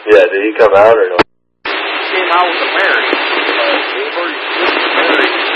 Yeah, did he come out or no? He came out with the marriage. Avery married